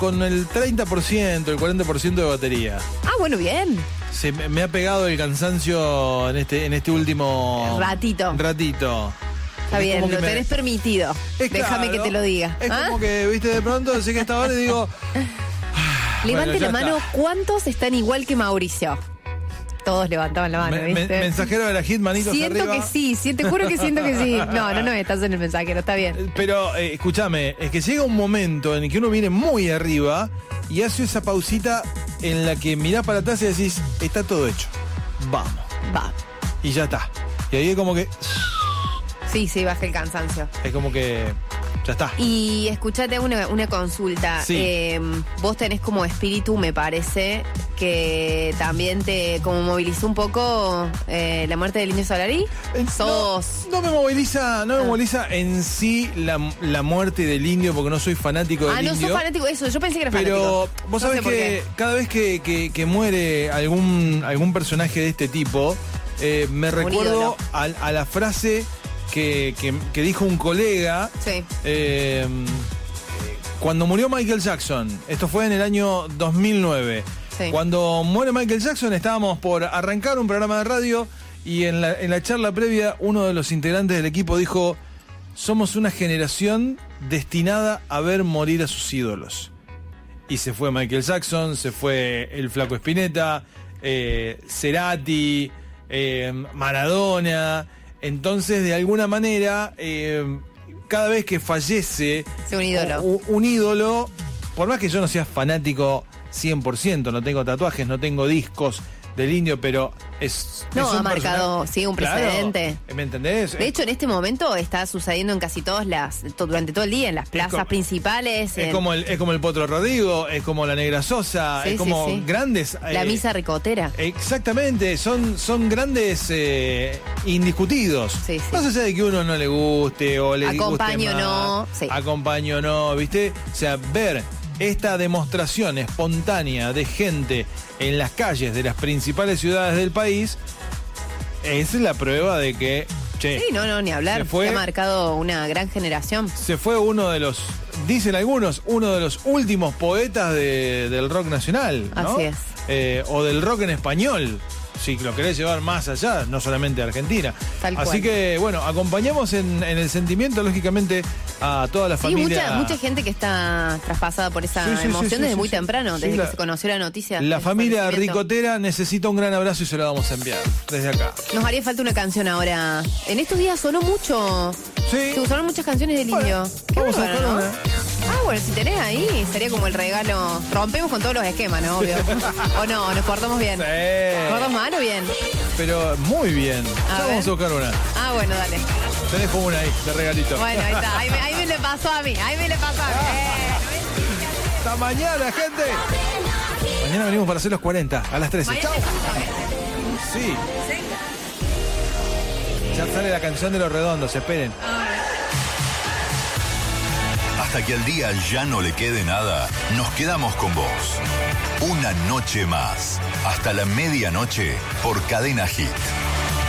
con el 30%, el 40% de batería. Ah, bueno, bien. Me ha pegado el cansancio en este último ratito. Está bien, lo tenés permitido. Déjame que te lo diga. Es como que, viste, de pronto sé que hasta ahora y digo... Levante la mano, ¿cuántos están igual que Mauricio? Todos levantaban la mano, ¿viste? Mensajero de la hit, manitos siento arriba. Que sí, te juro que siento que sí. No estás en el mensajero, está bien. Pero, escúchame, es que llega un momento en el que uno viene muy arriba y hace esa pausita en la que mirás para atrás y decís, está todo hecho. Vamos. Va. Y ya está. Y ahí es como que... Sí, baja el cansancio. Es como que... Ya está. Y escuchate una consulta. Sí. Vos tenés como espíritu, me parece, que también te como movilizó un poco la muerte del Indio Solari. No me moviliza en sí la muerte del Indio, porque no soy fanático del Indio. No sos fanático de eso, yo pensé que eras fanático. Pero vos sabés que cada vez que muere algún personaje de este tipo, me recuerdo a la frase que dijo un colega. Sí. Cuando murió Michael Jackson, esto fue en el año 2009. Sí. Cuando muere Michael Jackson, estábamos por arrancar un programa de radio y en la charla previa uno de los integrantes del equipo dijo: somos una generación destinada a ver morir a sus ídolos. Y se fue Michael Jackson, se fue el Flaco Spinetta, Cerati, Maradona. Entonces, de alguna manera, cada vez que fallece un ídolo, por más que yo no sea fanático 100%, no tengo tatuajes, no tengo discos del Indio, pero ha marcado, sí, un precedente. Claro, ¿me entendés? De hecho, en este momento está sucediendo en casi todas durante todo el día, en las plazas principales. Es como el Potro Rodrigo, es como la Negra Sosa, es como grandes... La misa ricotera. Exactamente, son grandes indiscutidos. Sí. Más allá de que uno no le guste o le acompaño guste más, acompaño no, ¿viste? O sea, ver esta demostración espontánea de gente en las calles de las principales ciudades del país es la prueba de que... Sí, ni hablar. Ha marcado una gran generación. Se fue uno de los, dicen algunos, uno de los últimos poetas del rock nacional, ¿no? Así es. O del rock en español, si lo querés llevar más allá, no solamente a Argentina. Así que, bueno, acompañamos en el sentimiento, lógicamente, a toda la familia. Mucha gente que está traspasada por esa emoción desde muy temprano, desde que se conoció la noticia. La familia ricotera necesita un gran abrazo y se lo vamos a enviar desde acá. Nos haría falta una canción ahora. En estos días sonó mucho. Sí. Se usaron muchas canciones del Indio. Qué vamos a buscar una. Bueno, si tenés ahí, sería como el regalo. Rompemos con todos los esquemas, ¿no? Obvio. ¿O no? ¿Nos portamos bien? Sí. ¿Portamos mal o bien? Pero muy bien. Ya vamos a buscar una. Bueno, dale. Te dejo una ahí, de regalito. Bueno, ahí está. Ahí me le pasó a mí. Hasta mañana, gente. Mañana venimos para hacer los 40, a las 13. ¡Chao! Sí. Ya sale la canción de Los Redondos, esperen. Hasta que al día ya no le quede nada, nos quedamos con vos. Una noche más, hasta la medianoche, por Cadena Hit.